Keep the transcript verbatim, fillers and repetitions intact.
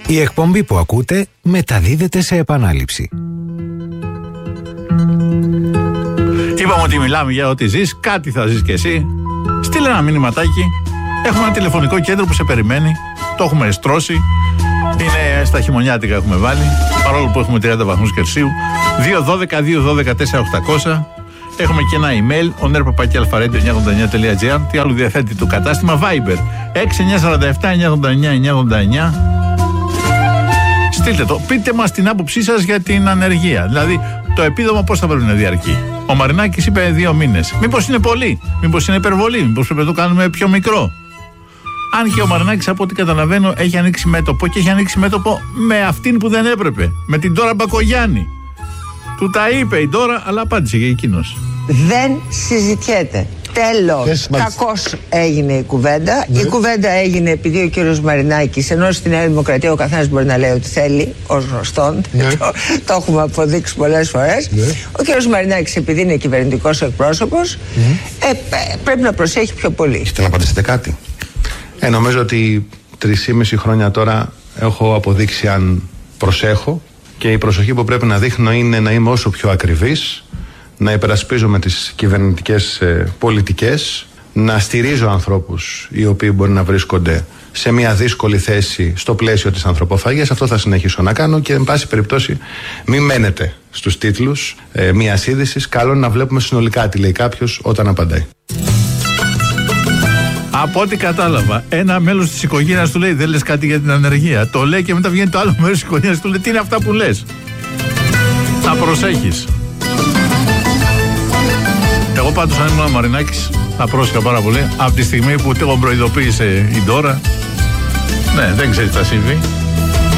Η εκπομπή που ακούτε μεταδίδεται σε επανάληψη. Είπαμε ότι μιλάμε για ό,τι ζεις, κάτι θα ζεις κι εσύ. Στείλε ένα μηνυματάκι. Έχουμε ένα τηλεφωνικό κέντρο που σε περιμένει. Το έχουμε στρώσει. Είναι στα χειμωνιάτικα έχουμε βάλει. Παρόλο που έχουμε τριάντα βαθμούς Κελσίου. δύο δώδεκα δύο δώδεκα τέσσερα οκτακόσια. Έχουμε και ένα email, ο νερ παπάκι αλφα-radio εννιακόσια ογδόντα εννιά τελεία τζι άρ. Τι άλλο διαθέτει το κατάστημα? Viber έξι εννιά τέσσερα επτά εννιακόσια ογδόντα εννιά εννιακόσια ογδόντα εννιά. Στείλτε το. Πείτε μας την άποψή σας για την ανεργία. Δηλαδή, το επίδομα πώς θα πρέπει να διαρκεί? Ο Μαρινάκης είπε δύο μήνες. Μήπως είναι πολύ? Μήπως είναι υπερβολή? Μήπως πρέπει να το κάνουμε πιο μικρό? Αν και ο Μαρινάκης, από ό,τι καταλαβαίνω, έχει ανοίξει μέτωπο και έχει ανοίξει μέτωπο με αυτήν που δεν έπρεπε. Με την Ντόρα Μπακογιάννη. Του τα είπε η Ντόρα, αλλά απάντησε και εκείνος. Δεν συζητιέται. Τέλος. Κακώς έγινε η κουβέντα. Ναι. Η κουβέντα έγινε επειδή ο κύριος Μαρινάκης, ενώ στη Νέα Δημοκρατία ο καθένας μπορεί να λέει ό,τι θέλει, ως γνωστόν, ναι. το, το έχουμε αποδείξει πολλές φορές. Ναι. Ο κύριος Μαρινάκης, επειδή είναι κυβερνητικός εκπρόσωπος, ναι. ε, πρέπει να προσέχει πιο πολύ. Έχετε να απαντήσετε κάτι? Ε, νομίζω ότι τρεισήμιση χρόνια τώρα έχω αποδείξει αν προσέχω, και η προσοχή που πρέπει να δείχνω είναι να είμαι όσο πιο ακριβής, να υπερασπίζομαι τις κυβερνητικές ε, πολιτικές, να στηρίζω ανθρώπους οι οποίοι μπορεί να βρίσκονται σε μια δύσκολη θέση στο πλαίσιο της ανθρωποφαγίας. Αυτό θα συνεχίσω να κάνω και εν πάση περιπτώσει μην μένετε στους τίτλους ε, μιας είδησης. Καλό να βλέπουμε συνολικά τι λέει κάποιος όταν απαντάει. Από ό,τι κατάλαβα, ένα μέλος της οικογένειας του λέει δεν λες κάτι για την ανεργία. Το λέει και μετά βγαίνει το άλλο μέλος της οικογένειας του λέει τι είναι αυτά που λες. Να προσέχεις. Εγώ πάντως αν ήμουν ο Μαρινάκης θα πρόσεχα πάρα πολύ. Από τη στιγμή που τον προειδοποίησε η Ντόρα, ναι, δεν ξέρει τι θα συμβεί.